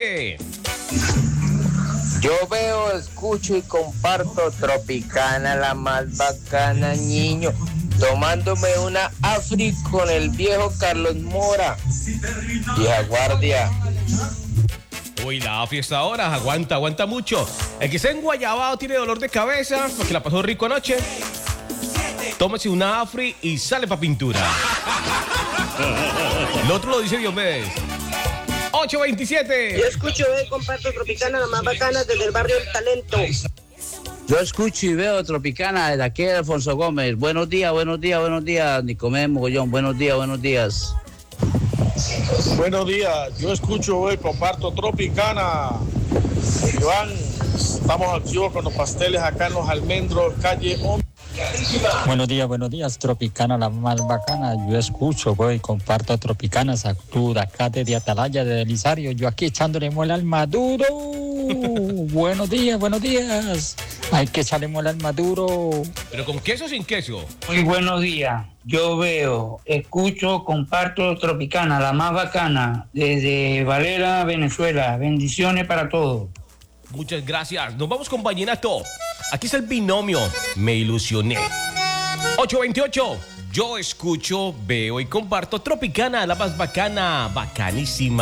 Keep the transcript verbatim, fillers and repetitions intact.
dice. Yo veo, escucho y comparto Tropicana, la más bacana, niño. Tomándome una Afri con el viejo Carlos Mora. Vieja guardia. Uy, la fiesta ahora, aguanta, aguanta mucho. El que está en Guayabao tiene dolor de cabeza porque la pasó rico anoche. Tómese una Afri y sale pa' pintura. El otro lo dice Diomedes. ocho veintisiete. Yo escucho y comparto Tropicana, la más bacana desde el barrio del Talento. Yo escucho y veo Tropicana desde aquí de Alfonso Gómez. Buenos días, buenos días, buenos días. Nicomé Mogollón, buenos días, buenos días. Buenos días, yo escucho y comparto Tropicana. Iván, estamos activos con los pasteles acá en Los Almendros, calle once. Buenos días, buenos días, Tropicana, la más bacana. Yo escucho, voy, comparto Tropicana, actúo de acá desde Atalaya, de Belisario. Yo aquí echándole muela al Maduro. Buenos días, buenos días. Hay que echarle muela al Maduro. ¿Pero con queso o sin queso? Muy buenos días. Yo veo, escucho, comparto Tropicana, la más bacana, desde Valera, Venezuela. Bendiciones para todos. Muchas gracias. Nos vamos con Vallenato. Aquí está el binomio. Me ilusioné. ocho veintiocho. Yo escucho, veo y comparto Tropicana, la más bacana, bacanísima.